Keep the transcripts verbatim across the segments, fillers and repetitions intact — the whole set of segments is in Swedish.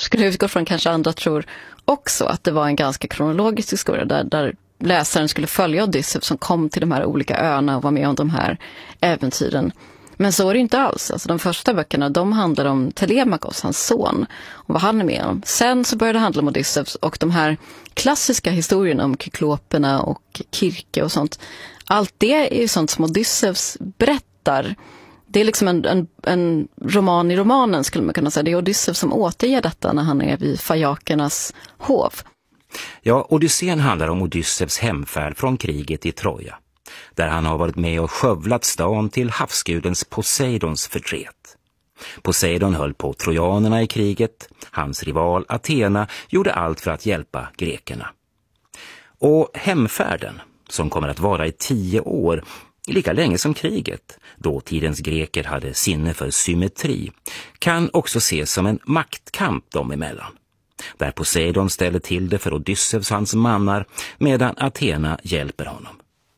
skulle utgå från, kanske andra tror också, att det var en ganska kronologisk historia där, där läsaren skulle följa Odysseus som kom till de här olika öarna och var med om de här äventyren. Men så är det inte alls. Alltså de första böckerna, de handlar om Telemakos, hans son, och vad han är med om. Sen så började det handla om Odysseus och de här klassiska historierna om Kykloperna och Kirke och sånt. Allt det är ju sånt som Odysseus berättar. Det är liksom en, en, en roman i romanen, skulle man kunna säga. Det är Odysseus som återger detta när han är vid fajakernas hov. Ja, Odysseen handlar om Odysseus hemfärd från kriget i Troja, där han har varit med och skövlat stan till havsgudens Poseidons förtret. Poseidon höll på trojanerna i kriget, hans rival Athena gjorde allt för att hjälpa grekerna. Och hemfärden, som kommer att vara i tio år, lika länge som kriget, dåtidens greker hade sinne för symmetri, kan också ses som en maktkamp dem emellan, där Poseidon ställer till det för Odysseus och hans mannar, medan Athena hjälper honom.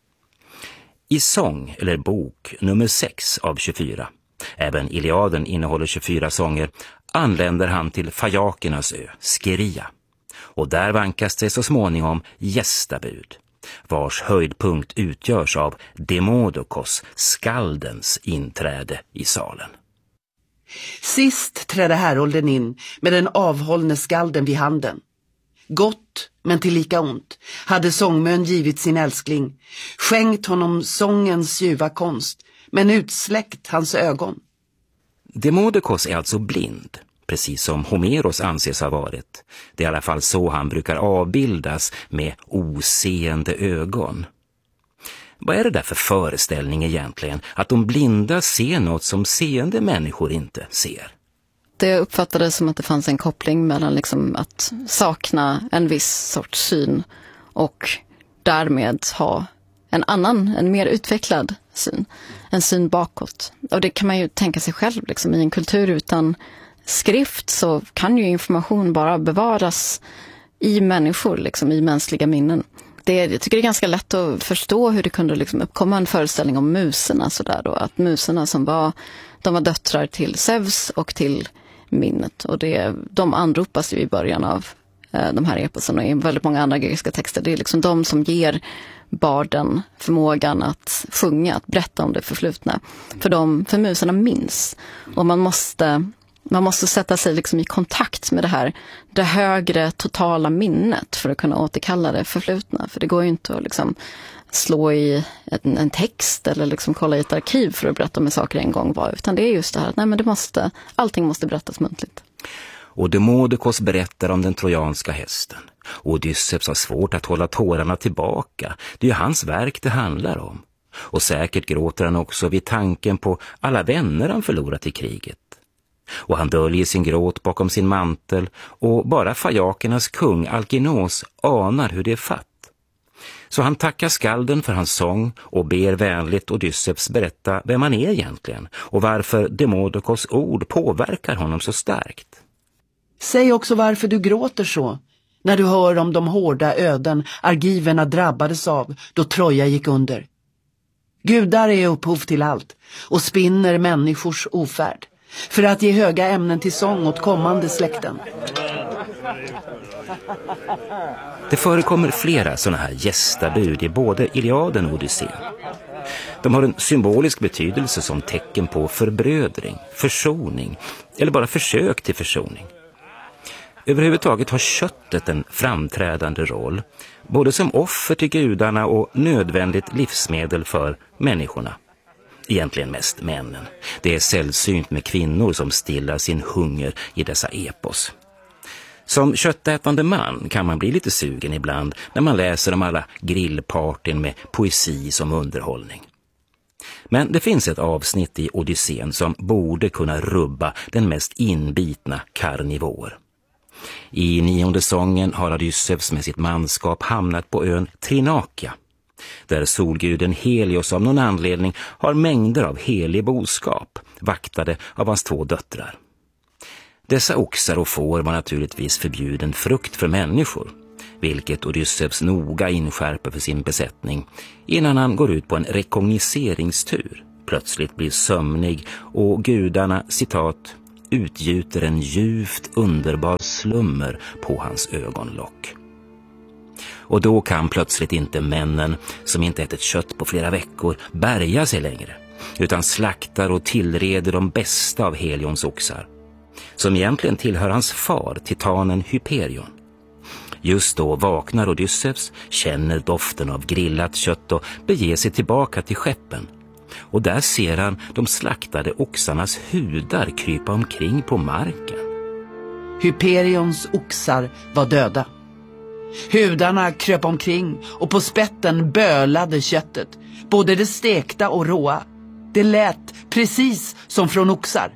I sång eller bok nummer sex av tjugofyra, även Iliaden innehåller tjugofyra sånger, anländer han till fajakernas ö, Scheria. Och där vankas det så småningom gästabud, vars höjdpunkt utgörs av Demodokos, skaldens inträde i salen. Sist trädde härolden in med den avhållne skalden vid handen. Gott, men tillika ont, hade sångmön givit sin älskling, skänkt honom sångens ljuva konst, men utsläckt hans ögon. Demodokos är alltså blind, precis som Homeros anses ha varit. Det är i alla fall så han brukar avbildas, med oseende ögon. Vad är det där för föreställning egentligen, att de blinda ser något som seende människor inte ser? Det uppfattades som att det fanns en koppling mellan liksom att sakna en viss sorts syn och därmed ha en annan, en mer utvecklad syn. En syn bakåt. Och det kan man ju tänka sig själv. Liksom, i en kultur utan skrift så kan ju information bara bevaras i människor, liksom, i mänskliga minnen. Det, jag tycker det är ganska lätt att förstå hur det kunde liksom uppkomma en föreställning om muserna. Så där då, att muserna som var, de var döttrar till Zeus och till minnet. Och det, de anropas ju i början av eh, de här eposen och i väldigt många andra grekiska texter. Det är liksom de som ger barden förmågan att sjunga, att berätta om det förflutna. För, de, för muserna minns. Och man måste, man måste sätta sig liksom i kontakt med det här, det högre totala minnet för att kunna återkalla det förflutna. För det går ju inte att liksom slå i en, en text eller liksom kolla i ett arkiv för att berätta om en saker en gång var. Utan det är just det här att nej, men det måste, allting måste berättas muntligt. Och Demodokos berättar om den trojanska hästen. Och Odysseus har svårt att hålla tårarna tillbaka. Det är ju hans verk det handlar om. Och säkert gråter han också vid tanken på alla vänner han förlorat i kriget. Och han döljer sin gråt bakom sin mantel, och bara fajakernas kung Alkinos anar hur det är fatt. Så han tackar skalden för hans sång och ber vänligt Odysseus berätta vem han är egentligen och varför Demodokos ord påverkar honom så starkt. Säg också varför du gråter så, när du hör om de hårda öden argiverna drabbades av då Troja gick under. Gudar är upphov till allt och spinner människors ofärd, för att ge höga ämnen till sång åt kommande släkten. Det förekommer flera sådana här gästabud i både Iliaden och Odysseen. De har en symbolisk betydelse som tecken på förbrödring, försoning eller bara försök till försoning. Överhuvudtaget har köttet en framträdande roll, både som offer till gudarna och nödvändigt livsmedel för människorna. Egentligen mest männen. Det är sällsynt med kvinnor som stillar sin hunger i dessa epos. Som köttätande man kan man bli lite sugen ibland när man läser om alla grillpartyn med poesi som underhållning. Men det finns ett avsnitt i Odysseen som borde kunna rubba den mest inbitna karnivor. I nionde sången har Odysseus med sitt manskap hamnat på ön Trinakia, där solguden Helios av någon anledning har mängder av helig boskap, vaktade av hans två döttrar. Dessa oxar och får var naturligtvis förbjuden frukt för människor, vilket Odysseus noga inskärper för sin besättning innan han går ut på en rekognoseringstur, plötsligt blir sömnig och gudarna, citat, utgjuter en djupt underbar slummer på hans ögonlock. Och då kan plötsligt inte männen, som inte ätit kött på flera veckor, bärga sig längre, utan slaktar och tillreder de bästa av Helions oxar, som egentligen tillhör hans far, titanen Hyperion. Just då vaknar Odysseus, känner doften av grillat kött och beger sig tillbaka till skeppen. Och där ser han de slaktade oxarnas hudar krypa omkring på marken. Hyperions oxar var döda. Hudarna kröp omkring och på spetten bölade köttet, både det stekta och råa. Det lät precis som från oxar.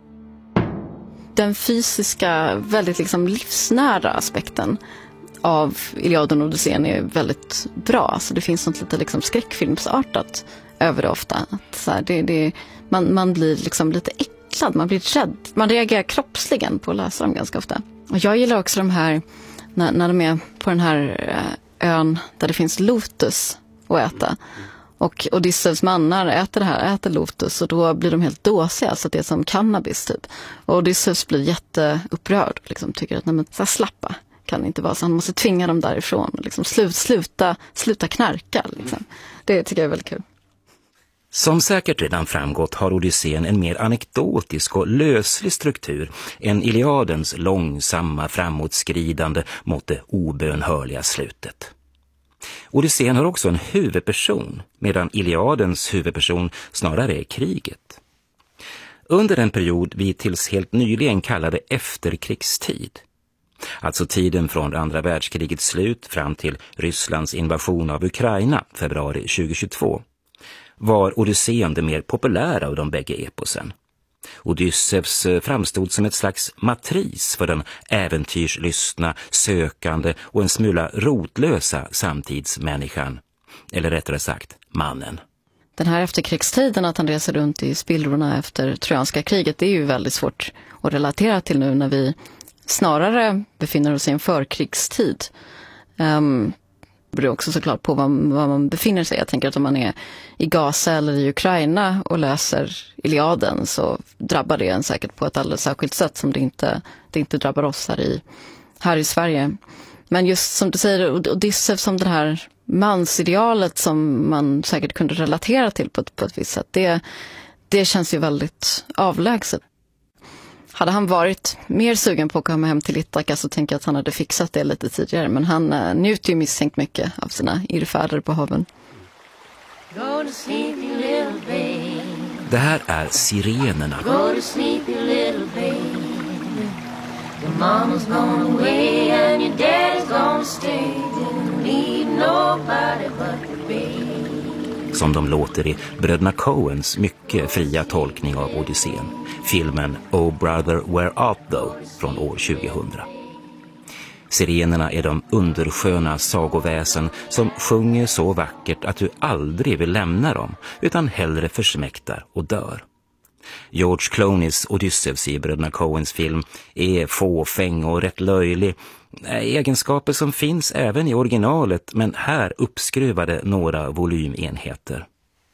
Den fysiska, väldigt liksom livsnära aspekten av Iliaden och Odysseen är väldigt bra. Alltså det finns något lite liksom skräckfilmsartat över det ofta. Att så här, det, det, man, man blir liksom lite äcklad, man blir rädd. Man reagerar kroppsligen på att läsa dem ganska ofta. Och jag gillar också de här, när, när de är på den här ön där det finns lotus att äta. Och Odysseus mannar äter det här, äter lotus, och då blir de helt dåsiga, så att det är som cannabis typ. Och Odysseus blir jätteupprörd och liksom tycker att nej, men, så här, slappa kan det inte vara, så han måste tvinga dem därifrån och liksom slut, sluta, sluta knarka. Liksom. Det tycker jag är väldigt kul. Som säkert redan framgått har Odysseen en mer anekdotisk och löslig struktur än Iliadens långsamma framåtskridande mot det obönhörliga slutet. Odysseen har också en huvudperson, medan Iliadens huvudperson snarare är kriget. Under en period vi tills helt nyligen kallade efterkrigstid, alltså tiden från andra världskrigets slut fram till Rysslands invasion av Ukraina februari tjugohundratjugotvå, var Odysseen det mer populära av de bägge eposen. Odysseus framstod som ett slags matris för den äventyrslystna, sökande och en smula rotlösa samtidsmänniskan, eller rättare sagt mannen. Den här efterkrigstiden, att han reser runt i spillrorna efter trojanska kriget, det är ju väldigt svårt att relatera till nu när vi snarare befinner oss i en förkrigstid. Um, det beror också såklart på var, var man befinner sig. Jag tänker att om man är i Gaza eller i Ukraina och läser Iliaden, så drabbar det en säkert på ett alldeles särskilt sätt som det inte, det inte drabbar oss här i, här i Sverige. Men just som du säger, Odysseus som det här mansidealet som man säkert kunde relatera till på ett, på ett visst sätt, det, det känns ju väldigt avlägset. Hade han varit mer sugen på att komma hem till Ithaka, så tänker jag att han hade fixat det lite tidigare. Men han uh, njuter ju misstänkt mycket av sina irrfärder på haven. Det här är Sirenerna. Go to sleep, you little baby. Your mama's gone away and your dad's gonna stay. Didn't leave nobody but the baby. Som de låter i bröderna Coens mycket fria tolkning av Odysseen, filmen Oh Brother Where Art Thou från år tjugohundra. Sirenerna är de undersköna sagoväsen som sjunger så vackert att du aldrig vill lämna dem, utan hellre försmäktar och dör. George Clooneys Odysseus i bröderna Coens film är fåfäng och rätt löjlig, egenskaper som finns även i originalet, men här uppskruvade några volymenheter.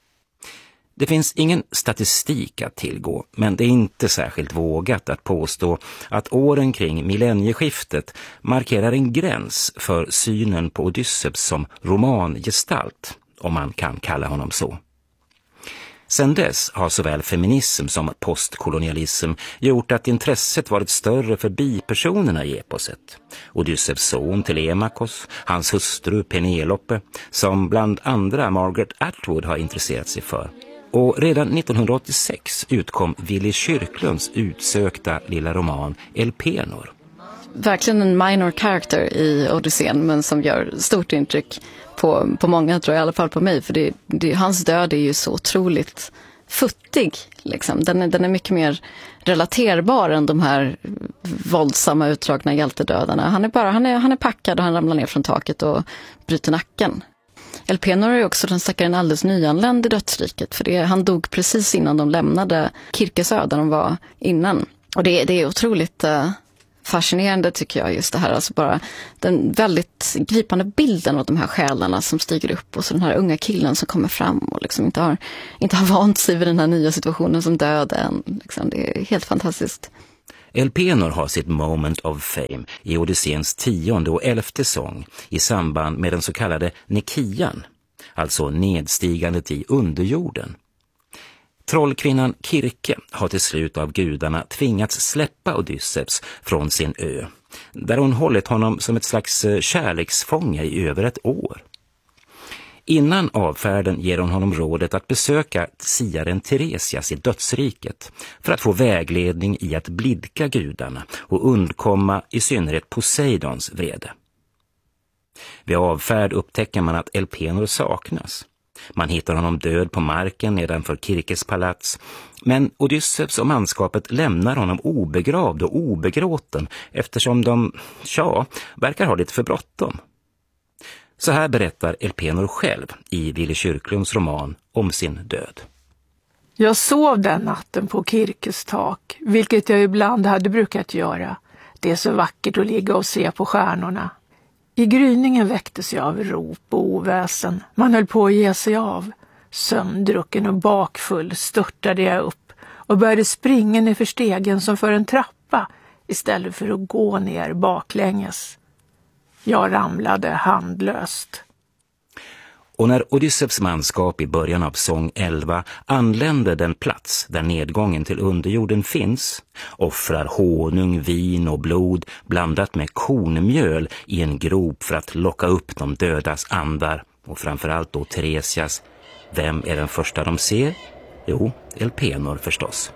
Det finns ingen statistik att tillgå, men det är inte särskilt vågat att påstå att åren kring millennieskiftet markerar en gräns för synen på Odysseus som romangestalt, om man kan kalla honom så. Sedan dess har såväl feminism som postkolonialism gjort att intresset varit större för bipersonerna i eposet. Odysseus son Telemakos, hans hustru Penelope, som bland andra Margaret Atwood har intresserat sig för. Och redan nittonhundraåttiosex utkom Willy Kyrklunds utsökta lilla roman Elpenor. Verkligen en minor character i Odysseen, men som gör stort intryck på, på många, tror jag, i alla fall på mig. För det, det, hans död är ju så otroligt futtig. Liksom. Den, är, den är mycket mer relaterbar än de här våldsamma, utdragna hjältedödarna. Han är, bara, han är, han är packad och han ramlar ner från taket och bryter nacken. Elpenor är också den stackaren alldeles nyanländ i dödsriket. För det, han dog precis innan de lämnade Kirkesö, där de var innan. Och det, det är otroligt Uh, fascinerande, tycker jag, just det här, alltså bara den väldigt gripande bilden av de här själarna som stiger upp, och så den här unga killen som kommer fram och liksom inte har, inte har vant sig vid den här nya situationen som död än. Liksom, det är helt fantastiskt. Elpenor har sitt moment of fame i Odysséns tionde och elfte sång i samband med den så kallade Nekian, alltså nedstigandet i underjorden. Trollkvinnan Kirke har till slut av gudarna tvingats släppa Odysseus från sin ö, där hon hållit honom som ett slags kärleksfånge i över ett år. Innan avfärden ger hon honom rådet att besöka siaren Tiresias i dödsriket för att få vägledning i att blidka gudarna och undkomma i synnerhet Poseidons vrede. Vid avfärd upptäcker man att Elpenor saknas. Man hittar honom död på marken nedanför Kirkes palats, men Odysseus och manskapet lämnar honom obegravd och obegråten eftersom de, ja, verkar ha lite för bråttom. Så här berättar Elpenor själv i Wille Kyrklunds roman om sin död. Jag sov den natten på Kirkes tak, vilket jag ibland hade brukat göra. Det är så vackert att ligga och se på stjärnorna. I gryningen väcktes jag av rop och oväsen. Man höll på att ge sig av. Sömndrucken och bakfull störtade jag upp och började springa ner för stegen som för en trappa istället för att gå ner baklänges. Jag ramlade handlöst. Och när Odysseus manskap i början av sång elva anländer den plats där nedgången till underjorden finns, offrar honung, vin och blod blandat med kornmjöl i en grop för att locka upp de dödas andar och framförallt då Tiresias. Vem är den första de ser? Jo, Elpenor förstås.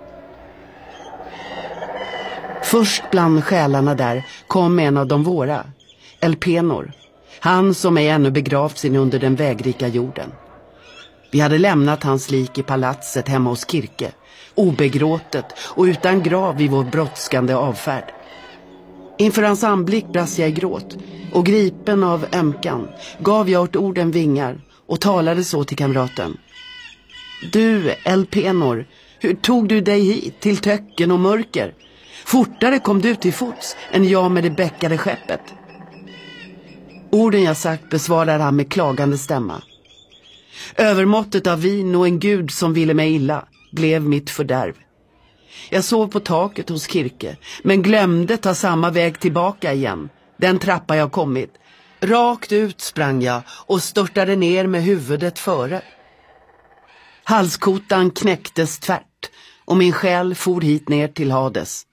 Först bland själarna där kom en av de våra, Elpenor. Han som är ännu begravt sin under den vägrika jorden. Vi hade lämnat hans lik i palatset hemma hos Kirke, obegråtet och utan grav i vår brådskande avfärd. Inför hans anblick brast jag i gråt, och gripen av ömkan gav jag åt orden vingar och talade så till kamraten. Du, Elpenor, hur tog du dig hit till töcken och mörker? Fortare kom du till fots än jag med det bäckade skeppet. Orden jag sagt besvarar han med klagande stämma. Övermåttet av vin och en gud som ville mig illa blev mitt fördärv. Jag sov på taket hos Kirke, men glömde ta samma väg tillbaka igen. Den trappa jag kommit. Rakt ut sprang jag och störtade ner med huvudet före. Halskotan knäcktes tvärt och min själ for hit ner till Hades.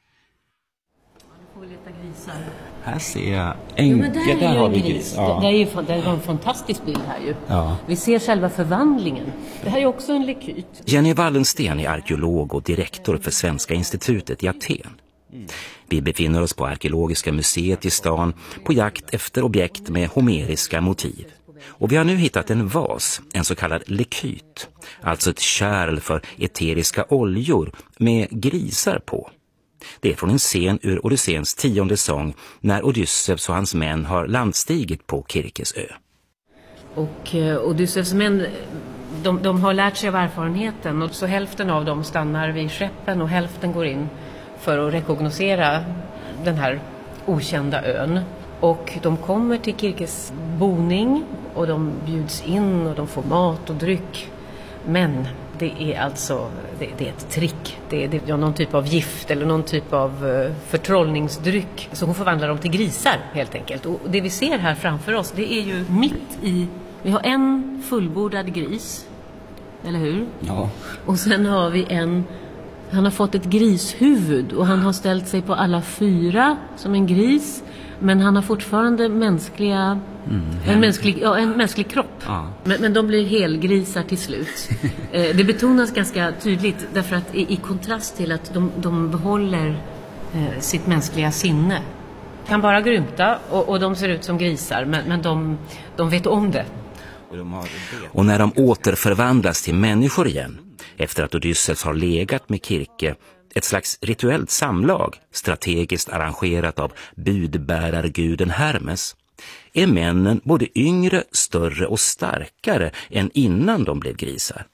Här ser jag en, jo, men där, ja, där är har vi gris. gris. Ja. Det, det är ju det är en fantastisk bild här ju. Ja. Vi ser själva förvandlingen. Det här är också en lekyt. Jenny Wallensten är arkeolog och direktor för Svenska institutet i Aten. Vi befinner oss på Arkeologiska museet i stan på jakt efter objekt med homeriska motiv. Och vi har nu hittat en vas, en så kallad lekyt, alltså ett kärl för eteriska oljor med grisar på. Det är från en scen ur Odysséns tionde sång när Odysseus och hans män har landstigit på Kirkes ö. Och eh, Odysseus män, de, de har lärt sig av erfarenheten, och så hälften av dem stannar vid skeppen och hälften går in för att rekognosera den här okända ön. Och de kommer till Kirkes boning och de bjuds in och de får mat och dryck. Men det är alltså det, det är ett trick. Det är, det är någon typ av gift eller någon typ av uh, förtrollningsdryck. Så hon förvandlar dem till grisar helt enkelt. Och det vi ser här framför oss, det är ju mitt i... Vi har en fullbordad gris, eller hur? Ja. Och sen har vi en... Han har fått ett grishuvud och han har ställt sig på alla fyra som en gris. Men han har fortfarande mänskliga, mm, en, mänsklig, ja, en mänsklig kropp. Ja. Men, men de blir helgrisar till slut. eh, det betonas ganska tydligt därför att i, i kontrast till att de, de behåller eh, sitt mänskliga sinne. Kan bara grymta och, och de ser ut som grisar, men, men de, de vet om det. Och när de återförvandlas till människor igen, efter att Odysseus har legat med Kirke, ett slags rituellt samlag, strategiskt arrangerat av budbärarguden Hermes, är männen både yngre, större och starkare än innan de blev grisar.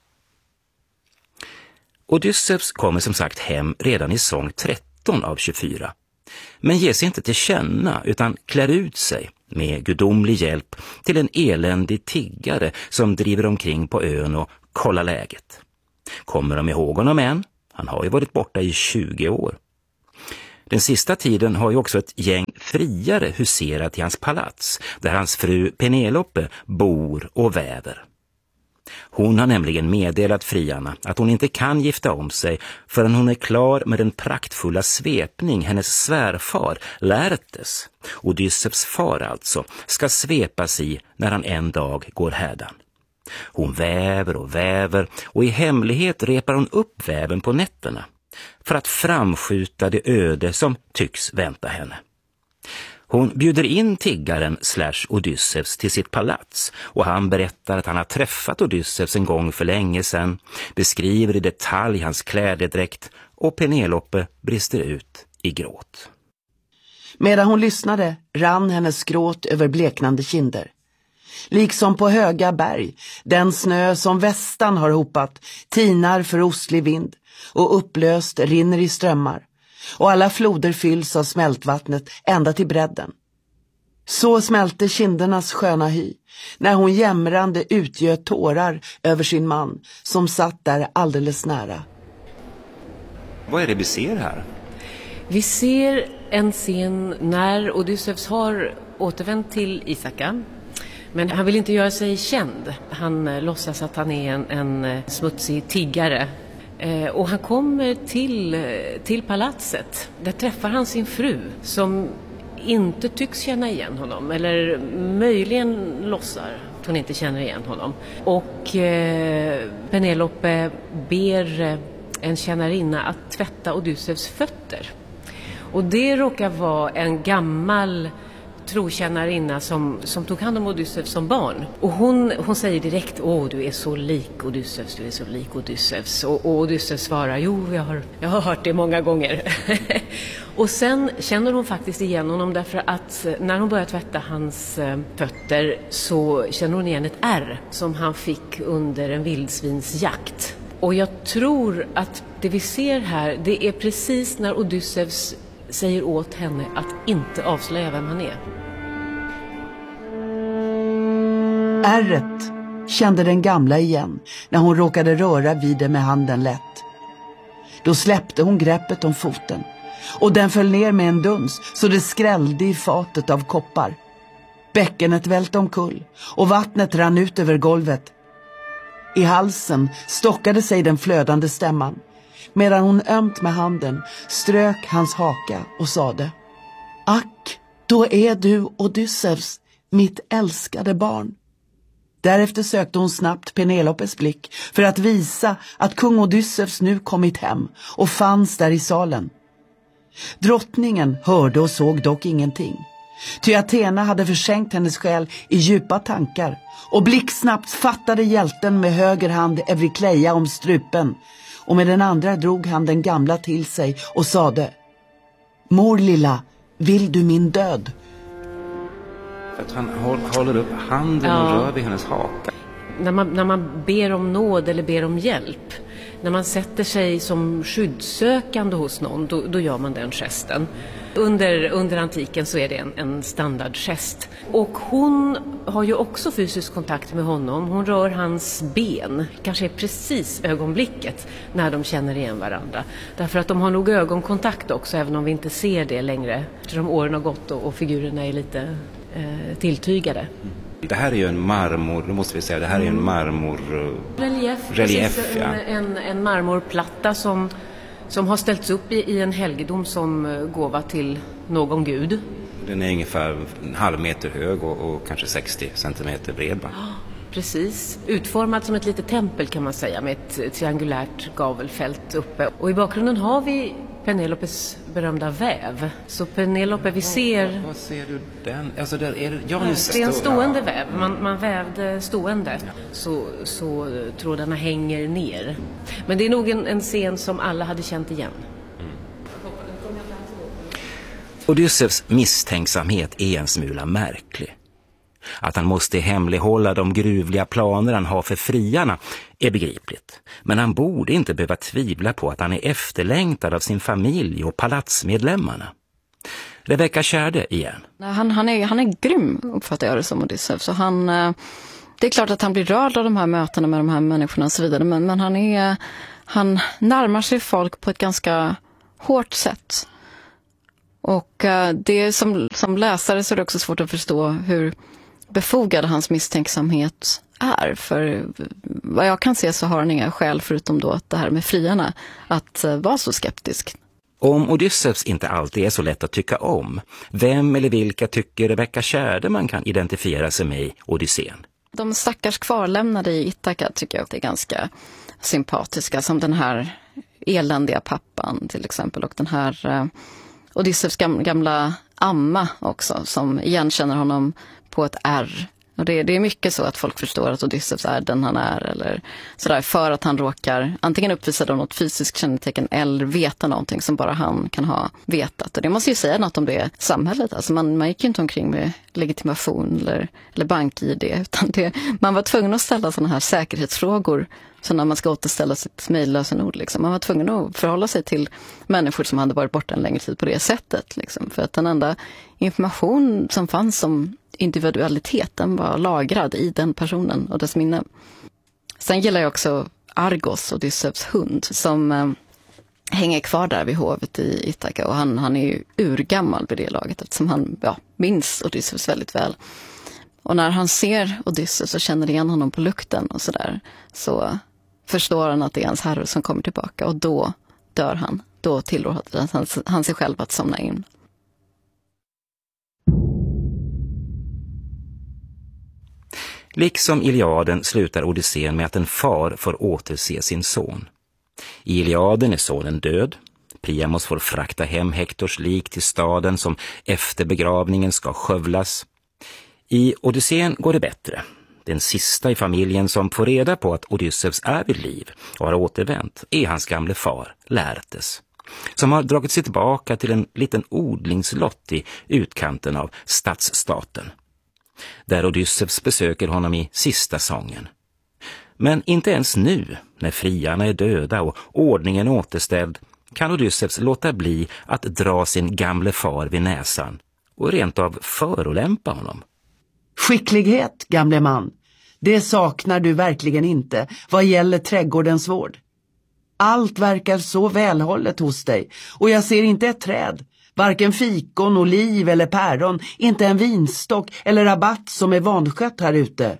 Odysseus kommer som sagt hem redan i sång tretton av tjugofyra, men ger sig inte till känna utan klär ut sig med gudomlig hjälp till en eländig tiggare som driver omkring på ön och kollar läget. Kommer de ihåg honom än? Han har ju varit borta i tjugo år. Den sista tiden har ju också ett gäng friare huserat i hans palats, där hans fru Penelope bor och väver. Hon har nämligen meddelat friarna att hon inte kan gifta om sig förrän hon är klar med den praktfulla svepning hennes svärfar Laertes, Odysseus far alltså, ska svepas i när han en dag går härdan. Hon väver och väver och i hemlighet repar hon upp väven på nätterna för att framskjuta det öde som tycks vänta henne. Hon bjuder in tiggaren slash Odysseus till sitt palats och han berättar att han har träffat Odysseus en gång för länge sedan, beskriver i detalj hans klädedräkt och Penelope brister ut i gråt. Medan hon lyssnade rann hennes gråt över bleknande kinder. Liksom på höga berg, den snö som västan har hopat, tinar för oslig vind och upplöst rinner i strömmar. Och alla floder fylls av smältvattnet ända till bredden. Så smälte kindernas sköna hy när hon jämrande utgöt tårar över sin man som satt där alldeles nära. Vad är det vi ser här? Vi ser en scen när Odysseus har återvänt till Ithaka. Men han vill inte göra sig känd. Han låtsas att han är en, en smutsig tiggare. Eh, och han kommer till, till palatset. Där träffar han sin fru som inte tycks känna igen honom. Eller möjligen låtsar att hon inte känner igen honom. Och eh, Penelope ber en tjänarinna att tvätta Odysseus fötter. Och det råkar vara en gammal trotjänarinna som, som tog hand om Odysseus som barn. Och hon, hon säger direkt, åh du är så lik Odysseus, du är så lik Odysseus. Och, och Odysseus svarar, jo jag har, jag har hört det många gånger. Och sen känner hon faktiskt igen honom därför att när hon börjar tvätta hans fötter så känner hon igen ett ärr som han fick under en vildsvinsjakt. Och jag tror att det vi ser här, det är precis när Odysseus säger åt henne att inte avslöja vem han är. Ärret kände den gamla igen när hon råkade röra vid det med handen lätt. Då släppte hon greppet om foten och den föll ner med en duns så det skrällde i fatet av koppar. Bäckenet välte omkull och vattnet rann ut över golvet. I halsen stockade sig den flödande stämman medan hon ömt med handen strök hans haka och sade: Ack, då är du Odysseus, mitt älskade barn. Därefter sökte hon snabbt Penelopes blick för att visa att kung Odysseus nu kommit hem och fanns där i salen. Drottningen hörde och såg dock ingenting. Ty Athena hade försänkt hennes själ i djupa tankar och blixtsnabbt fattade hjälten med höger hand Eurykleia om strupen och med den andra drog han den gamla till sig och sade: Mor lilla, vill du min död? För att han håller upp handen Ja. och rör vid hennes haka. När man, när man ber om nåd eller ber om hjälp, när man sätter sig som skyddssökande hos någon, då, då gör man den gesten. Under, under antiken så är det en, en standardgest. Och hon har ju också fysisk kontakt med honom. Hon rör hans ben, kanske är precis ögonblicket när de känner igen varandra. Därför att de har nog ögonkontakt också, även om vi inte ser det längre. Eftersom åren har gått och, och figurerna är lite eh, tilltygade. Det här är ju en marmor, då måste vi säga, det här är en marmor... Relief, Relief, precis, ja. en, en, en marmorplatta som, som har ställts upp i, i en helgedom som gåva till någon gud. Den är ungefär en halv meter hög och, och kanske sextio centimeter bred. Va? Precis, utformad som ett litet tempel kan man säga, med ett triangulärt gavelfält uppe. Och i bakgrunden har vi Penelopes berömda väv. Så Penelope, vi ser... Vad ser du den? Alltså där är det, ja, just det är en stå- stående ja. väv. Man, man vävde stående. Så, så trådarna hänger ner. Men det är nog en, en scen som alla hade känt igen. Odysseus misstänksamhet är en smula märklig. Att han måste hemlighålla de gruvliga planer han har för friarna är begripligt. Men han borde inte behöva tvivla på att han är efterlängtad av sin familj och palatsmedlemmarna. Rebecca Kärde igen. Han, han, är, han är grym, uppfattar jag det som, Odysseus. Så han, det är klart att han blir rörd av de här mötena med de här människorna och så vidare. Men, men han, är, han närmar sig folk på ett ganska hårt sätt. Och uh, det som, som läsare så är det också svårt att förstå hur befogad hans misstänksamhet är. För vad jag kan se så har han inga skäl förutom då att det här med friarna att uh, vara så skeptisk. Om Odysseus inte alltid är så lätt att tycka om, vem eller vilka tycker Rebecca Tjärde man kan identifiera sig med i Odysseen? De stackars kvarlämnade i Ithaka tycker jag att det är ganska sympatiska, som den här eländiga pappan till exempel, och den här uh, Odysseus gamla amma också, som igenkänner honom på ett R. Och det, det är mycket så att folk förstår att Odysseus är den han är, eller sådär, för att han råkar antingen uppvisa då något fysiskt kännetecken eller veta någonting som bara han kan ha vetat. Och det måste ju säga något om det samhället. Alltså man, man gick ju inte omkring med legitimation eller, eller bank-I D, utan det, man var tvungen att ställa sådana här säkerhetsfrågor. Så när man ska återställa sitt mejllösenord, liksom. Man var tvungen att förhålla sig till människor som hade varit borta en längre tid på det sättet. Liksom. För att den enda information som fanns om individualiteten var lagrad i den personen och dess minne. Sen gillar jag också Argos, Odysseus hund, som eh, hänger kvar där vid hovet i Ithaka. Och han, han är ju urgammal vid det laget, eftersom han ja, minns Odysseus väldigt väl. Och när han ser Odysseus och känner igen honom på lukten och sådär, så förstår han att det är hans herre som kommer tillbaka, och då dör han. Då tillåter han, han sig själv att somna in. Liksom Iliaden slutar Odysseen med att en far får återse sin son. I Iliaden är sonen död. Priamos får frakta hem Hektors lik till staden som efter begravningen ska skövlas. I Odysseen går det bättre. Den sista i familjen som får reda på att Odysseus är vid liv och har återvänt är hans gamle far, Laertes, som har dragit sig tillbaka till en liten odlingslott i utkanten av stadsstaten, där Odysseus besöker honom i sista sången. Men inte ens nu, när friarna är döda och ordningen återställd, kan Odysseus låta bli att dra sin gamle far vid näsan och rent av förolämpa honom. Skicklighet, gamle man, det saknar du verkligen inte vad gäller trädgårdens vård. Allt verkar så välhållet hos dig, och jag ser inte ett träd, varken fikon, oliv eller päron, inte en vinstock eller rabatt som är vanskött här ute.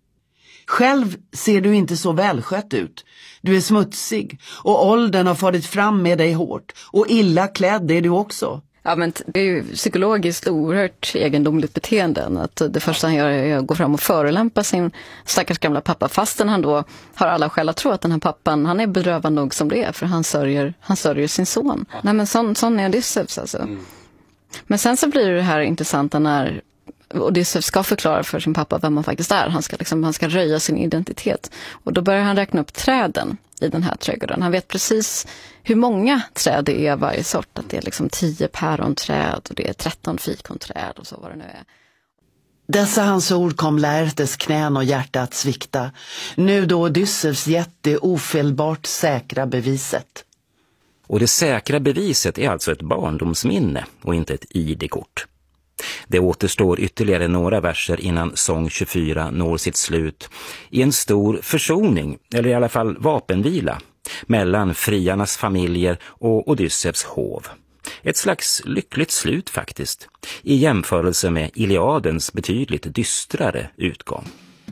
Själv ser du inte så välskött ut. Du är smutsig, och åldern har farit fram med dig hårt, och illa klädd är du också. Ja, men det är ju psykologiskt oerhört egendomligt beteende. Att det första han gör är att gå fram och förolämpa sin stackars gamla pappa, fastän han då har alla skäl att tro att den här pappan, han är bedrövad nog som det är, för han sörjer, han sörjer sin son. Ja. Nej, men sån, sån är Odysseus alltså. Mm. Men sen så blir det här intressanta när Odysseus ska förklara för sin pappa vem han faktiskt är. Han ska, liksom, han ska röja sin identitet. Och då börjar han räkna upp träden i den här trädgården. Han vet precis hur många träd det är varje sort. Att det är liksom tio päronträd och det är tretton fikonträd och så vad det nu är. Dessa hans ord kom Laertes knän och hjärta att svikta. Nu då Odysseus gett det ofelbart säkra beviset. Och det säkra beviset är alltså ett barndomsminne och inte ett I D-kort. Det återstår ytterligare några verser innan sång tjugofyra når sitt slut i en stor försoning, eller i alla fall vapenvila, mellan friarnas familjer och Odysseus hov. Ett slags lyckligt slut faktiskt, i jämförelse med Iliadens betydligt dystrare utgång.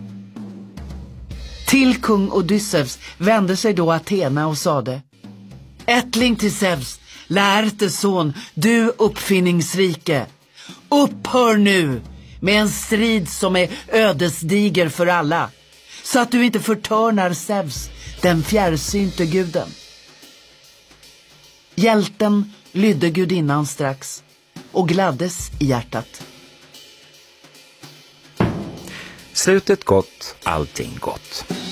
Till kung Odysseus vände sig då Athena och sade: Ättling till Zeus, Laertes son, du uppfinningsrike, upphör nu med en strid som är ödesdiger för alla, så att du inte förtörnar Zeus, den fjärrsynte guden. Hjälten lydde gudinnan strax och gladdes i hjärtat. Slutet gott, allting gott.